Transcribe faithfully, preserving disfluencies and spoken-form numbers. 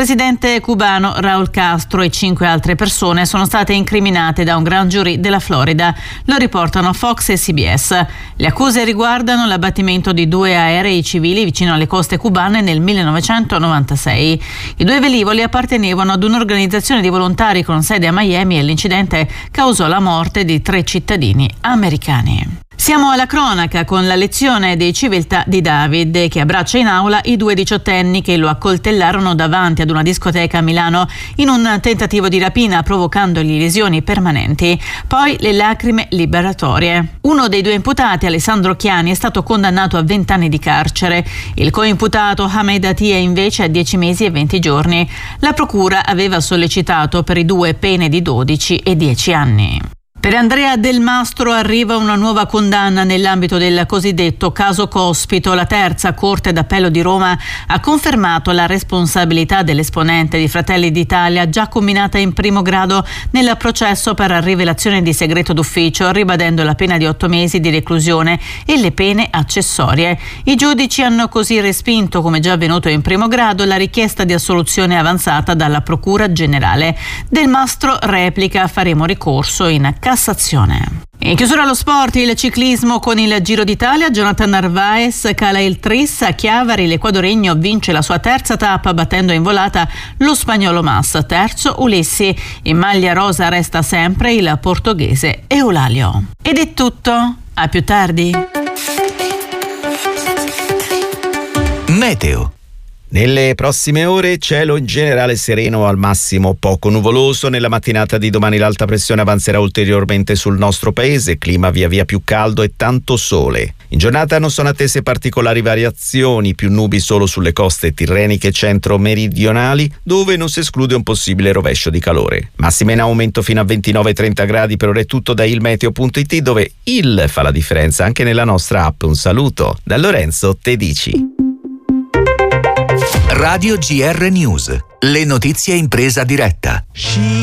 presidente cubano Raúl Castro e cinque altre persone sono state incriminate da un grand jury della Florida. Lo riportano Fox e C B S. Le accuse riguardano l'abbattimento di due aerei civili vicino alle coste cubane nel millenovecentonovantasei. I due velivoli appartenevano ad un'organizzazione di volontari con sede a Miami e l'incidente causò la morte di tre cittadini americani. Siamo alla cronaca con la lezione di civiltà di David, che abbraccia in aula i due diciottenni che lo accoltellarono davanti ad una discoteca a Milano in un tentativo di rapina, provocandogli lesioni permanenti. Poi le lacrime liberatorie. Uno dei due imputati, Alessandro Chiani, è stato condannato a venti anni di carcere. Il coimputato Hamed Atia invece a dieci mesi e venti giorni. La procura aveva sollecitato per i due pene di dodici e dieci anni. Per Andrea Del Mastro arriva una nuova condanna nell'ambito del cosiddetto caso Cospito. La terza Corte d'Appello di Roma ha confermato la responsabilità dell'esponente di Fratelli d'Italia già comminata in primo grado nel processo per rivelazione di segreto d'ufficio, ribadendo la pena di otto mesi di reclusione e le pene accessorie. I giudici hanno così respinto, come già avvenuto in primo grado, la richiesta di assoluzione avanzata dalla Procura Generale. Del Mastro replica: faremo ricorso in Cassazione. In chiusura allo sport, il ciclismo con il Giro d'Italia. Jonathan Narvaez cala il tris a Chiavari, l'equadoregno vince la sua terza tappa battendo in volata lo spagnolo Mas. Terzo Ulissi. In maglia rosa resta sempre il portoghese Eulalio. Ed è tutto, a più tardi. Meteo. Nelle prossime ore cielo in generale sereno, al massimo poco nuvoloso. Nella mattinata di domani l'alta pressione avanzerà ulteriormente sul nostro paese, clima via via più caldo e tanto sole. In giornata non sono attese particolari variazioni, più nubi solo sulle coste tirreniche centro-meridionali, dove non si esclude un possibile rovescio di calore. Massime in aumento fino a ventinove trenta gradi. Per ora è tutto da ilmeteo punto it, dove il fa la differenza anche nella nostra app. Un saluto da Lorenzo Tedici. Radio G R News, le notizie in presa diretta.